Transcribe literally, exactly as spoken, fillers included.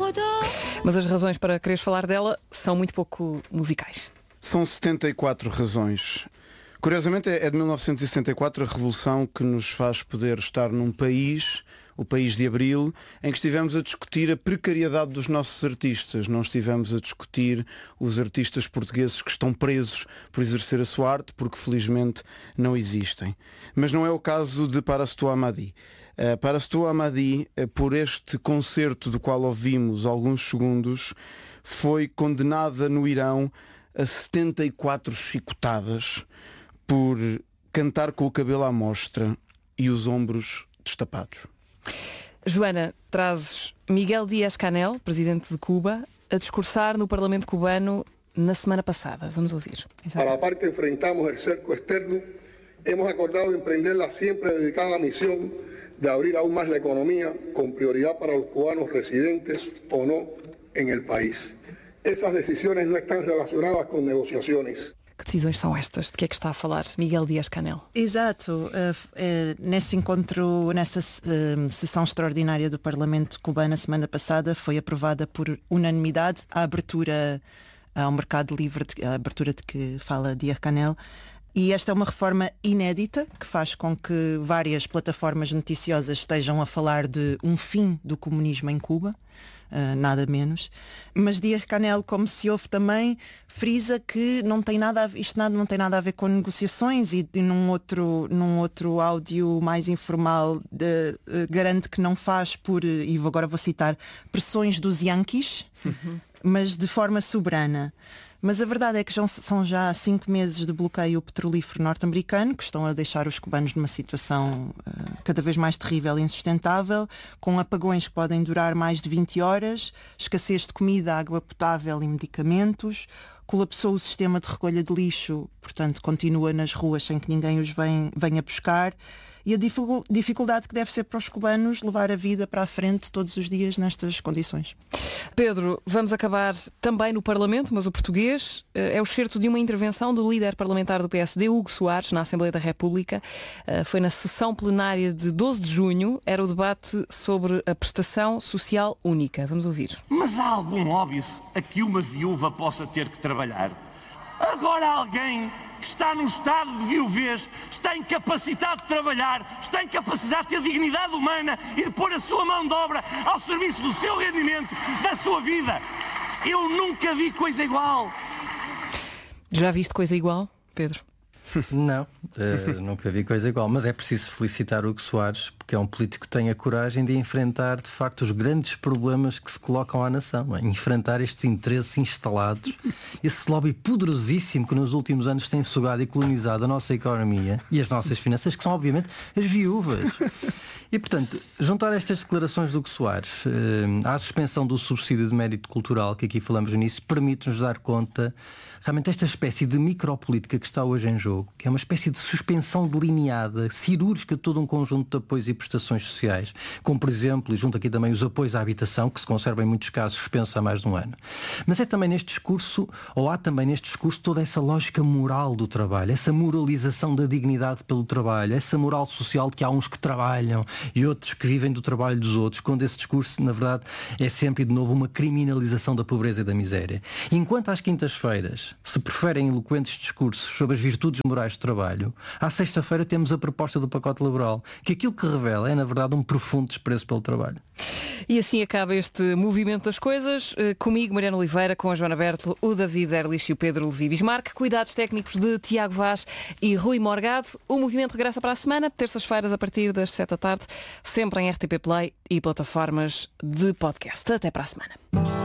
Mas as razões para quereres falar dela são muito pouco musicais. São setenta e quatro razões. Curiosamente é de mil novecentos e setenta e quatro a revolução que nos faz poder estar num país, o país de Abril, em que estivemos a discutir a precariedade dos nossos artistas. Não estivemos a discutir os artistas portugueses que estão presos por exercer a sua arte, porque felizmente não existem. Mas não é o caso de Parastou Amadi. Uh, Parastou Amadi, uh, por este concerto do qual ouvimos alguns segundos, foi condenada no Irão a setenta e quatro chicotadas por cantar com o cabelo à mostra e os ombros destapados. Joana, trazes Miguel Díaz-Canel, presidente de Cuba, a discursar no Parlamento cubano na semana passada. Vamos ouvir. A la par que enfrentamos el cerco externo, hemos acordado emprender la siempre dedicada misión de abrir aún más la economía con prioridad para los cubanos residentes o no en el país. Esas decisiones no están relacionadas con negociaciones. Que decisões são estas? De que é que está a falar Miguel Díaz-Canel? Exato. Uh, uh, nesse encontro, nessa uh, sessão extraordinária do Parlamento cubano, a semana passada, foi aprovada por unanimidade a abertura ao mercado livre, a abertura de que fala Díaz-Canel. E esta é uma reforma inédita que faz com que várias plataformas noticiosas estejam a falar de um fim do comunismo em Cuba. Uh, nada menos. Mas Díaz-Canel, como se ouve também, frisa que não tem nada a ver, isto nada, não tem nada a ver com negociações e, e num, outro, num outro áudio mais informal de, uh, garante que não faz por, e agora vou citar, pressões dos Yankees, uhum. mas de forma soberana. Mas a verdade é que já são já cinco meses de bloqueio petrolífero norte-americano que estão a deixar os cubanos numa situação uh, cada vez mais terrível e insustentável, com apagões que podem durar mais de vinte horas, escassez de comida, água potável e medicamentos, colapsou o sistema de recolha de lixo, portanto continua nas ruas sem que ninguém os venha, venha buscar, e a dificuldade que deve ser para os cubanos levar a vida para a frente todos os dias nestas condições. Pedro, vamos acabar também no Parlamento, mas o português é o excerto de uma intervenção do líder parlamentar do P S D, Hugo Soares, na Assembleia da República. Foi na sessão plenária de doze de junho, era o debate sobre a prestação social única. Vamos ouvir. Mas há algum óbvio a que uma viúva possa ter que trabalhar? Agora alguém que está num estado de viuvez, está incapacitado de trabalhar, está incapacitado de ter dignidade humana e de pôr a sua mão de obra ao serviço do seu rendimento, da sua vida. Eu nunca vi coisa igual. Já viste coisa igual, Pedro? Não, uh, nunca vi coisa igual, mas é preciso felicitar o Hugo Soares, porque é um político que tem a coragem de enfrentar de facto os grandes problemas que se colocam à nação, é? Enfrentar estes interesses instalados, esse lobby poderosíssimo que nos últimos anos tem sugado e colonizado a nossa economia e as nossas finanças, que são obviamente as viúvas. E, portanto, juntar estas declarações do Hugo Soares uh, à suspensão do subsídio de mérito cultural, que aqui falamos no início, permite-nos dar conta realmente desta espécie de micropolítica que está hoje em jogo, que é uma espécie de suspensão delineada, cirúrgica de todo um conjunto de apoios e prestações sociais, como, por exemplo, e junto aqui também os apoios à habitação, que se conservam em muitos casos suspensos há mais de um ano. Mas é também neste discurso, ou há também neste discurso, toda essa lógica moral do trabalho, essa moralização da dignidade pelo trabalho, essa moral social de que há uns que trabalham e outros que vivem do trabalho dos outros, quando esse discurso, na verdade, é sempre, de novo, uma criminalização da pobreza e da miséria. Enquanto às quintas-feiras se preferem eloquentes discursos sobre as virtudes morais do trabalho, à sexta-feira temos a proposta do pacote laboral, que aquilo que revela é, na verdade, um profundo desprezo pelo trabalho. E assim acaba este movimento das coisas. Comigo, Mariana Oliveira, com a Joana Bertolo, o David Erlich e o Pedro Levi Bismarck. Cuidados técnicos de Tiago Vaz e Rui Morgado. O movimento regressa para a semana, terças-feiras, a partir das sete da tarde, sempre em R T P Play e plataformas de podcast. Até para a semana.